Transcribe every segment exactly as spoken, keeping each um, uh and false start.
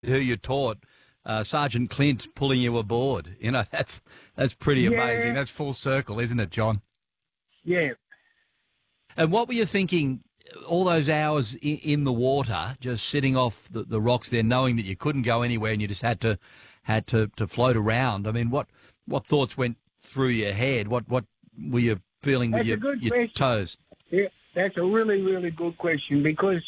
who you taught, uh, Sergeant Clint pulling you aboard. You know, that's that's pretty Yeah. amazing. That's full circle, isn't it, John? Yeah. And what were you thinking all those hours in, in the water, just sitting off the, the rocks there, knowing that you couldn't go anywhere and you just had to had to, to float around? I mean, what what thoughts went through your head? What what were you feeling with That's a your, good your question. toes? Yeah, that's a really, really good question because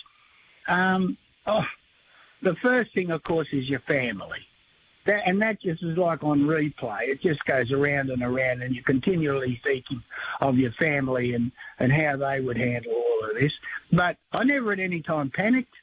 um, oh, the first thing, of course, is your family. That, and that just is like on replay. It just goes around and around, and you're continually thinking of your family and, and how they would handle all of this. But I never at any time panicked.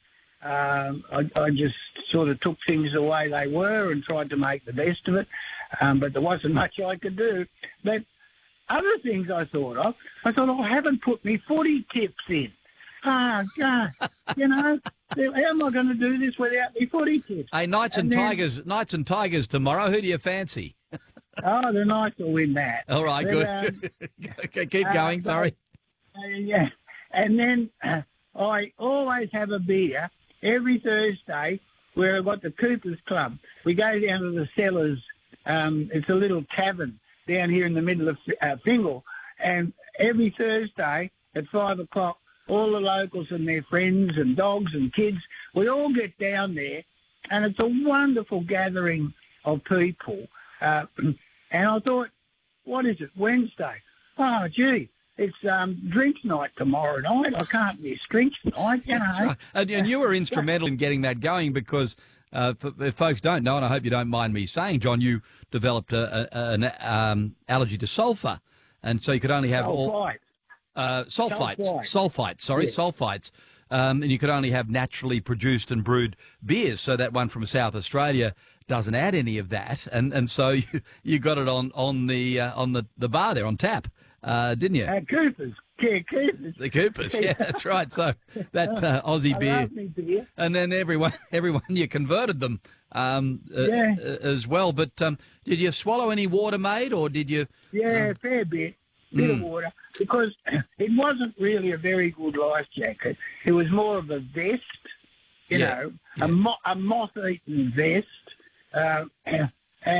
Um, I, I just sort of took things the way they were and tried to make the best of it. Um, but there wasn't much I could do. But other things I thought of, I thought, oh, I haven't put me footy tips in. Ah, God, you know, how am I going to do this without me footy tips? Hey, Knights and, And then- Tigers, Knights and Tigers tomorrow. Who do you fancy? Oh, the Knights will win that. All right, But, good. um, Okay, keep uh, going. but- Sorry. Uh, yeah, and then uh, I always have a beer every Thursday where I've got the Coopers Club. We go down to the Cellars. Um, it's a little tavern down here in the middle of uh, Fingal, and every Thursday at five o'clock, all the locals and their friends and dogs and kids, we all get down there, and it's a wonderful gathering of people. Uh, and I thought, what is it, Wednesday? Oh, gee, it's um, drinks night tomorrow night. I can't miss drinks night, you know. That's right. And, and you were instrumental in getting that going because, uh, for, if folks don't know, and I hope you don't mind me saying, John, you developed a, a, an um, allergy to sulphur, and so you could only have Oh, all right. uh, sulfites, Sulfite. sulfites. Sorry, Yeah. sulfites. Um, and you could only have naturally produced and brewed beers. So that one from South Australia doesn't add any of that, and and so you, you got it on on the uh, on the, the bar there on tap, uh, didn't you? Uh, Coopers. Yeah, Coopers. The Coopers, yeah, that's right. So that uh, Aussie I beer, love me beer. and then everyone everyone you converted them um, uh, Yeah. uh, as well. But um, did you swallow any water, mate, or did you? Yeah, Um, fair bit. Bit mm. of water. Because it wasn't really a very good life jacket. It was more of a vest, you Yeah, know, yeah. a, mo- a moth-eaten vest. Uh, and,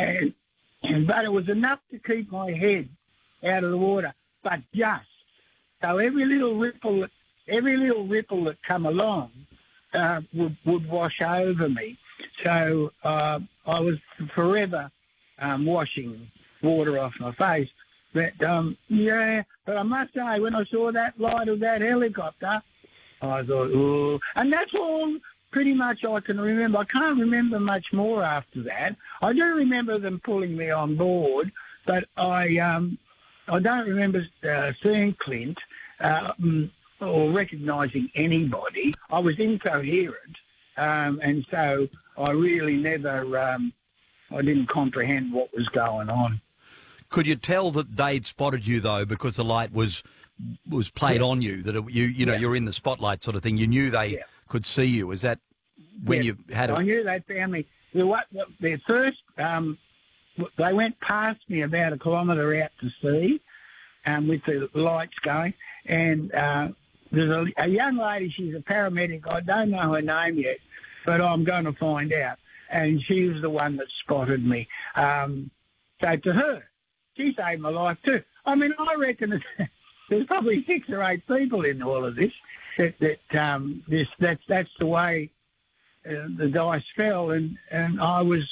and But it was enough to keep my head out of the water, but just. So every little ripple, that, every little ripple that come along uh, would, would wash over me. So uh, I was forever um, washing water off my face. But, um, yeah, but I must say, when I saw that light of that helicopter, I thought, oh, and that's all pretty much I can remember. I can't remember much more after that. I do remember them pulling me on board, but I um, I don't remember uh, seeing Clint uh, or recognising anybody. I was incoherent, um, and so I really never, um, I didn't comprehend what was going on. Could you tell that they'd spotted you though, because the light was was played Yeah. on you? That it, you you know Yeah. you're in the spotlight sort of thing. You knew they Yeah. could see you. Is that when Yeah. you had I a? knew they found me. The, what, what, their first, um, they went past me about a kilometre out to sea um, with the lights going. And uh, there's a, a young lady, she's a paramedic. I don't know her name yet, but I'm going to find out. And she was the one that spotted me. Um, so to her, she saved my life too. I mean, I reckon that there's probably six or eight people in all of this. That, that um, this that's that's the way uh, the dice fell, and, and I was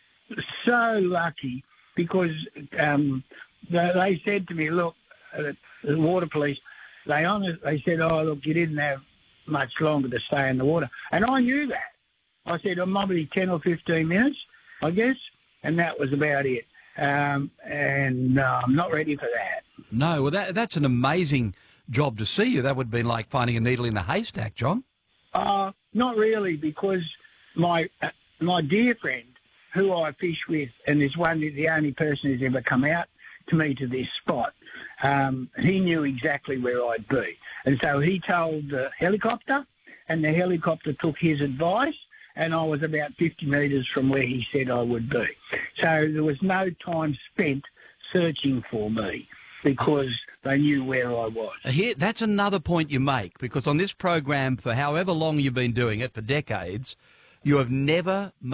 so lucky because um, they, they said to me, look, uh, the water police, they honest, they said, oh, look, you didn't have much longer to stay in the water. And I knew that. I said, oh, probably ten or fifteen minutes, I guess, and that was about it. Um, and uh, I'm not ready for that. No, well that that's an amazing job to see you. That would have been like finding a needle in a haystack, John. Uh, not really, because my uh, my dear friend, who I fish with, and is one the only person who's ever come out to me to this spot, um, he knew exactly where I'd be. And so he told the helicopter, and the helicopter took his advice, and I was about fifty metres from where he said I would be. So there was no time spent searching for me because they knew where I was. Here, that's another point you make, because on this program, for however long you've been doing it, for decades, you have never made